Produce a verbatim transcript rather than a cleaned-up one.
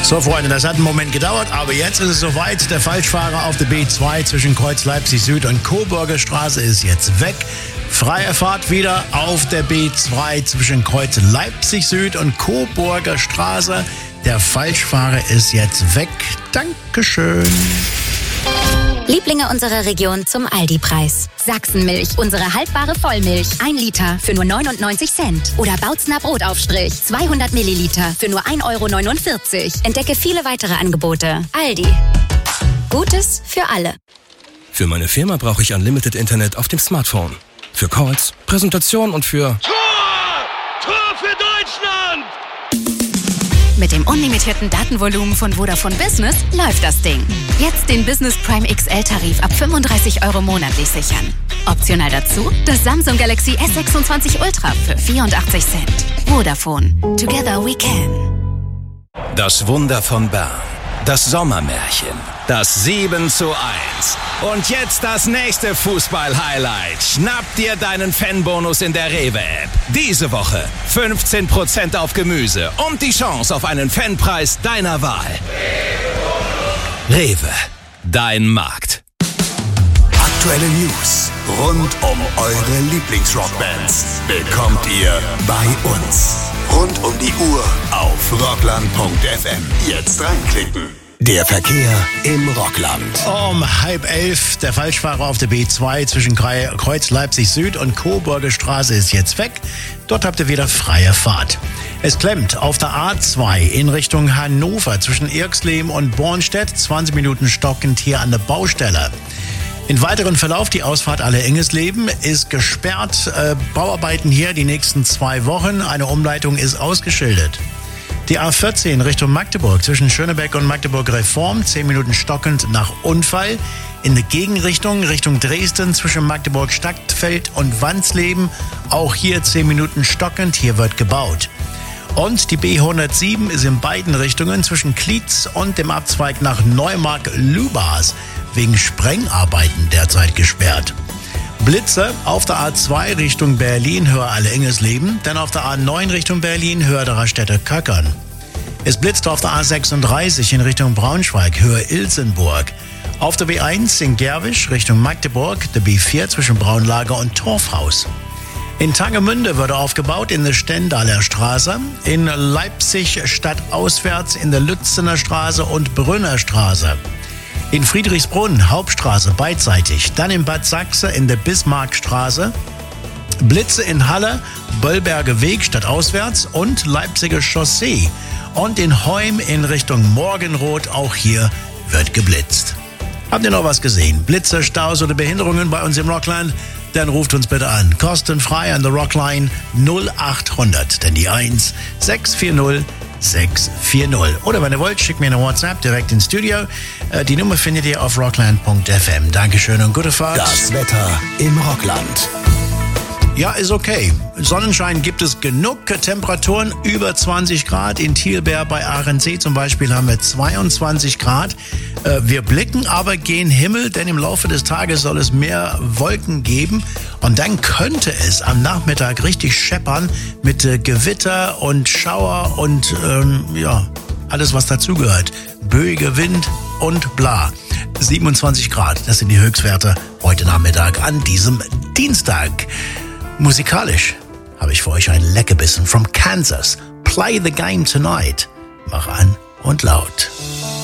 So, Freunde, das hat einen Moment gedauert, aber jetzt ist es soweit. Der Falschfahrer auf der B zwei zwischen Kreuz Leipzig Süd und Coburger Straße ist jetzt weg. Freie Fahrt wieder auf der B zwei zwischen Kreuz Leipzig Süd und Coburger Straße. Der Falschfahrer ist jetzt weg. Dankeschön. Lieblinge unserer Region zum Aldi-Preis. Sachsenmilch, unsere haltbare Vollmilch. Ein Liter für nur neunundneunzig Cent. Oder Bautzner Brotaufstrich, zweihundert Milliliter für nur ein Euro neunundvierzig. Entdecke viele weitere Angebote. Aldi. Gutes für alle. Für meine Firma brauche ich Unlimited Internet auf dem Smartphone. Für Calls, Präsentation und für... Tor! Tor für Deutschland! Mit dem unlimitierten Datenvolumen von Vodafone Business läuft das Ding. Jetzt den Business Prime X L-Tarif ab fünfunddreißig Euro monatlich sichern. Optional dazu das Samsung Galaxy S sechsundzwanzig Ultra für vierundachtzig Cent. Vodafone. Together we can. Das Wunder von Bern. Das Sommermärchen. Das sieben zu eins. Und jetzt das nächste Fußball-Highlight. Schnapp dir deinen Fanbonus in der Rewe-App. Diese Woche fünfzehn Prozent auf Gemüse und die Chance auf einen Fanpreis deiner Wahl. Rewe, dein Markt. Aktuelle News rund um eure Lieblingsrockbands bekommt ihr bei uns. Rund um die Uhr auf rockland punkt f m. Jetzt reinklicken. Der Verkehr im Rockland. Um halb elf, der Falschfahrer auf der B zwei zwischen Kreuz Leipzig Süd und Coburger Straße ist jetzt weg. Dort habt ihr wieder freie Fahrt. Es klemmt auf der A zwei in Richtung Hannover zwischen Irxleben und Bornstedt. zwanzig Minuten stockend hier an der Baustelle. In weiteren Verlauf, die Ausfahrt Alle-Engesleben ist gesperrt. Äh, Bauarbeiten hier die nächsten zwei Wochen. Eine Umleitung ist ausgeschildert. Die A vierzehn Richtung Magdeburg zwischen Schönebeck und Magdeburg Reform. zehn Minuten stockend nach Unfall. In der Gegenrichtung Richtung Dresden zwischen Magdeburg Stadtfeld und Wansleben. Auch hier zehn Minuten stockend. Hier wird gebaut. Und die B hundertsieben ist in beiden Richtungen zwischen Klietz und dem Abzweig nach Neumark-Lübars wegen Sprengarbeiten derzeit gesperrt. Blitze auf der A zwei Richtung Berlin, Höhe Alle-Engesleben, dann auf der A neun Richtung Berlin, Höhe der Raststätte Köckern. Es blitzt auf der A sechsunddreißig in Richtung Braunschweig, Höhe Ilsenburg. Auf der B eins in Gerwisch Richtung Magdeburg, der B vier zwischen Braunlager und Torfhaus. In Tangemünde wurde aufgebaut in der Stendaler Straße, in Leipzig stadtauswärts in der Lützener Straße und Brünner Straße. In Friedrichsbrunn, Hauptstraße, beidseitig. Dann in Bad Sachse in der Bismarckstraße. Blitze in Halle, Böllberger Weg stadtauswärts und Leipziger Chaussee. Und in Heum in Richtung Morgenrot, auch hier wird geblitzt. Habt ihr noch was gesehen? Blitze, Staus oder Behinderungen bei uns im Rockland? Dann ruft uns bitte an. Kostenfrei an der Rockline null acht hundert, denn die eins sechs vier null sechs vier null. Oder wenn ihr wollt, schickt mir eine WhatsApp direkt ins Studio. Die Nummer findet ihr auf rockland punkt f m. Dankeschön und gute Fahrt. Das Wetter im Rockland. Ja, ist okay. Sonnenschein gibt es genug. Temperaturen über zwanzig Grad. In Thielberg bei Aachensee zum Beispiel haben wir zweiundzwanzig Grad. Wir blicken aber gen Himmel, denn im Laufe des Tages soll es mehr Wolken geben. Und dann könnte es am Nachmittag richtig scheppern mit Gewitter und Schauer und ähm, ja, alles, was dazugehört. Böiger Wind und bla. siebenundzwanzig Grad, das sind die Höchstwerte heute Nachmittag an diesem Dienstag. Musikalisch habe ich für euch ein Leckerbissen from Kansas. Play the game tonight. Mach an und laut.